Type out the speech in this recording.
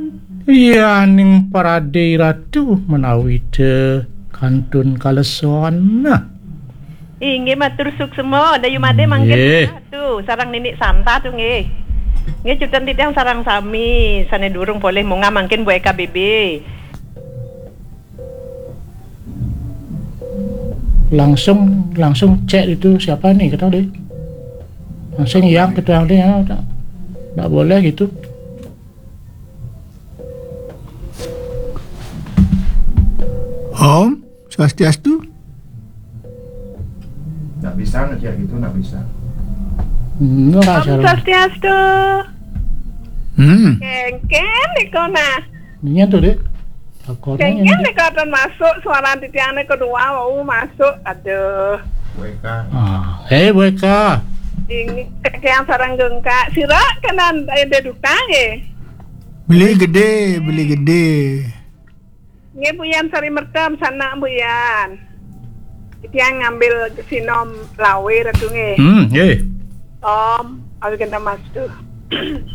Iya ning parade ratu menawi de kantun kaleson nah. Nggih matur semua dayu made mangke tu sarang ninik santa tu nggih. Nggih cutan titang sarang sami sane durung boleh munga mangkin buat KBB. Langsung cek itu siapa nih kata deh. Langsung yang ketua dia tak boleh gitu. Om, swastiastu. Nggak bisa ngejak gitu, nggak bisa. Enggak Om Swastiastu. Kengken nikona. Ini tuh deh. Takutnya Kengken nikotan masuk suara titiane kedua mau masuk. Aduh. WK. WK. Ini kayak sarang gengka. Sira kanan ada dukang Beli gede. Nggih Buyan sari mertem sana Buyan. Yang ngambil sinom lawe ratu nggih. Nggih. Om, aku kena mas tuh.